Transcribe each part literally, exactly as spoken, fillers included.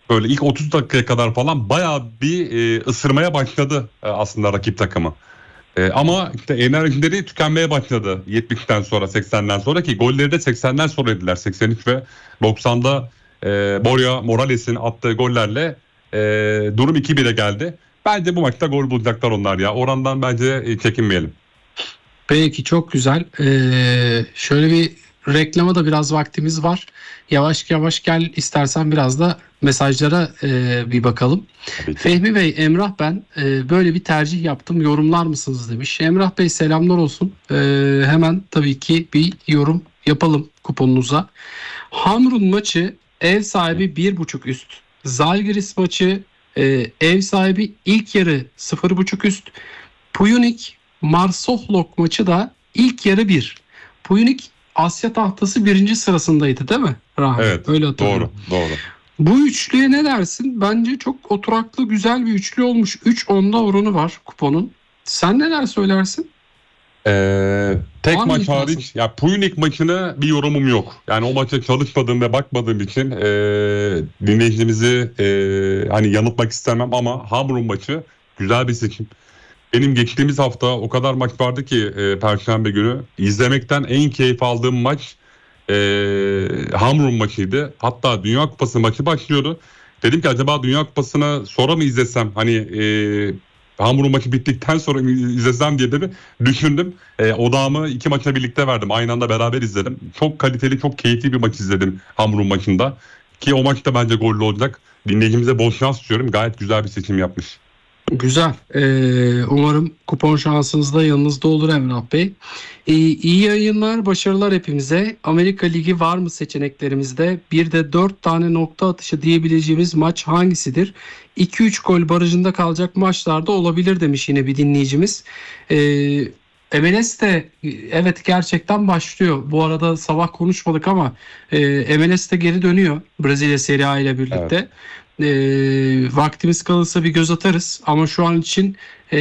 Böyle ilk otuz dakikaya kadar falan bayağı bir e, ısırmaya başladı e, aslında rakip takımı. E, ama işte enerjileri tükenmeye başladı yetmişten sonra, seksenden sonra, ki golleri de seksenden sonra yediler. seksen üç ve doksanda e, Borja Morales'in attığı gollerle e, durum iki bire geldi. Bence bu maçta gol bulacaklar onlar ya. Orandan bence e, çekinmeyelim. Peki, çok güzel. Ee, şöyle bir reklama da biraz vaktimiz var. Yavaş yavaş gel istersen biraz da mesajlara e, bir bakalım. Tabii ki. Fehmi Bey, Emrah ben e, böyle bir tercih yaptım, yorumlar mısınız demiş. Emrah Bey, selamlar olsun. E, hemen tabii ki bir yorum yapalım kuponunuza. Hamrun maçı ev sahibi bir buçuk üst. Zalgiris maçı e, ev sahibi ilk yarı sıfır buçuk üst. Puyunik Marsohlok maçı da ilk yarı bir. Puyunik Asya tahtası birinci sırasındaydı değil mi Rahmi? Evet, Öyle hatırlıyorum. doğru doğru. Bu üçlüye ne dersin? Bence çok oturaklı, güzel bir üçlü olmuş. üç onda oranı var kuponun. Sen neler söylersin? Ee, tek Var mı maç itirazın? hariç ya, Puyunik maçına bir yorumum yok. Yani o maça çalışmadığım ve bakmadığım için e, dinleyicimizi e, hani yanıltmak istemem, ama Hamrun maçı güzel bir seçim. Benim geçtiğimiz hafta o kadar maç vardı ki e, Perşembe günü izlemekten en keyif aldığım maç e, Hamrun maçıydı. Hatta Dünya Kupası maçı başlıyordu. Dedim ki acaba Dünya Kupası'na sonra mı izlesem? Hani e, Hamrun maçı bittikten sonra mı izlesem diye de bir düşündüm. E, odağımı iki maça birlikte verdim. Aynı anda beraber izledim. Çok kaliteli, çok keyifli bir maç izledim Hamrun maçında. Ki o maçta bence gollü olacak. Dinleyicimize bol şans diliyorum. Gayet güzel bir seçim yapmış. Güzel. Ee, umarım kupon şansınız da yanınızda olur Emrah Bey. Ee, iyi yayınlar, başarılar hepimize. Amerika Ligi var mı seçeneklerimizde? Bir de dört tane nokta atışı diyebileceğimiz maç hangisidir? iki üç gol barajında kalacak maçlarda olabilir demiş yine bir dinleyicimiz. Ee, M L S de evet gerçekten başlıyor. Bu arada sabah konuşmadık ama e, M L S de geri dönüyor Brezilya Serie A ile birlikte. Evet. E, vaktimiz kalırsa bir göz atarız ama şu an için e,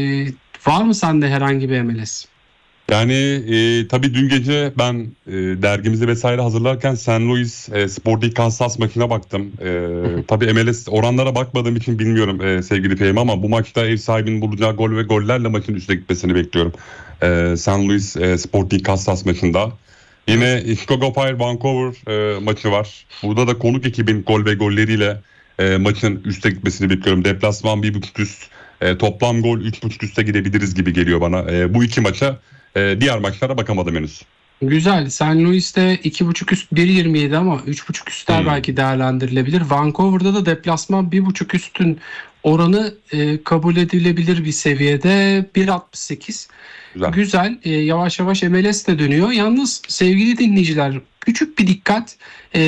var mı sende herhangi bir M L S? Yani e, tabii dün gece ben e, dergimizi vesaire hazırlarken Saint Louis e, Sporting Kansas maçına baktım. E, tabii M L S oranlara bakmadığım için bilmiyorum e, sevgili Fehmi, ama bu maçta ev sahibinin bulacağı gol ve gollerle maçın üstüne gitmesini bekliyorum. E, Saint Louis e, Sporting Kansas maçında. Yine Chicago Fire Vancouver e, maçı var. Burada da konuk ekibin gol ve golleriyle e, maçın üste gitmesini bekliyorum. Deplasman bir buçuk üst, e, toplam gol üç buçuk üste gidebiliriz gibi geliyor bana. E, bu iki maça, e, diğer maçlara bakamadım henüz. Güzel. Saint Louis'te iki buçuk üst bir yirmi yedi ama üç buçuk üstler Hmm. belki değerlendirilebilir. Vancouver'da da deplasman bir buçuk üstün oranı e, kabul edilebilir bir seviyede, bir altmış sekiz. Güzel. Güzel. E, yavaş yavaş M L S de dönüyor. Yalnız sevgili dinleyiciler, küçük bir dikkat. E,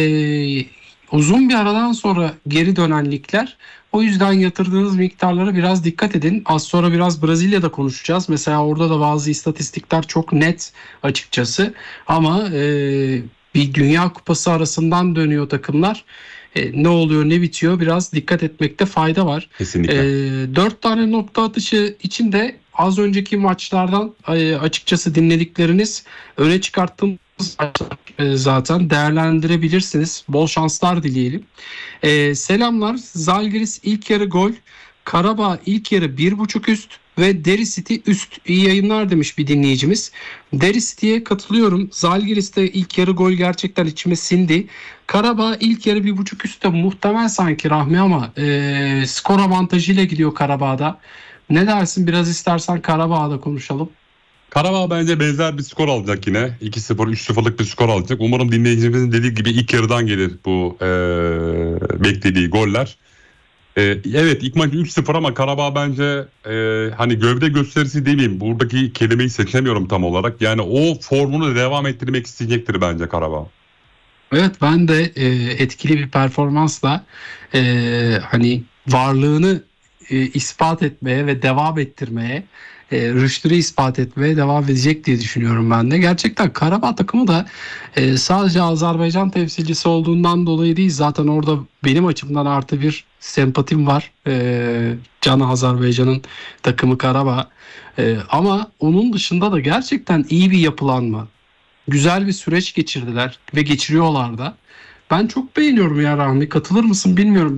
uzun bir aradan sonra geri dönen ligler. O yüzden yatırdığınız miktarlara biraz dikkat edin. Az sonra biraz Brezilya'da konuşacağız. Mesela orada da bazı istatistikler çok net açıkçası. Ama e, bir Dünya Kupası arasından dönüyor takımlar. E, ne oluyor ne bitiyor biraz dikkat etmekte fayda var. Kesinlikle. E, dört tane nokta atışı için de az önceki maçlardan e, açıkçası dinledikleriniz, öne çıkarttığımız maçlar e, zaten değerlendirebilirsiniz. Bol şanslar dileyelim. Ee, selamlar. Zalgiris ilk yarı gol. Karabağ ilk yarı bir buçuk üst ve Derry City üst. İyi yayınlar demiş bir dinleyicimiz. Derry City'ye katılıyorum. Zalgiris'te ilk yarı gol gerçekten içime sindi. Karabağ ilk yarı bir buçuk üstte muhtemel sanki Rahmi ama e, skor avantajıyla gidiyor Karabağ'da. Ne dersin? Biraz istersen Karabağ'da konuşalım. Karabağ bence benzer bir skor alacak yine. iki sıfır, üç sıfırlık bir skor alacak. Umarım dinleyicimizin dediği gibi ilk yarıdan gelir bu e, beklediği goller. E, evet, ilk maç üç sıfır ama Karabağ bence e, hani gövde gösterisi demeyeyim. Buradaki kelimeyi seçemiyorum tam olarak. Yani o formunu devam ettirmek isteyecektir bence Karabağ. Evet, ben de e, etkili bir performansla e, hani varlığını e, ispat etmeye ve devam ettirmeye, e, rüştünü ispat etmeye devam edecek diye düşünüyorum ben de. Gerçekten Karabağ takımı da e, sadece Azerbaycan temsilcisi olduğundan dolayı değil, zaten orada benim açımdan artı bir sempatim var. E, Canı Azerbaycan'ın takımı Karabağ. E, ama onun dışında da gerçekten iyi bir yapılanma. Güzel bir süreç geçirdiler ve geçiriyorlar da. Ben çok beğeniyorum ya Rahmi. Katılır mısın bilmiyorum.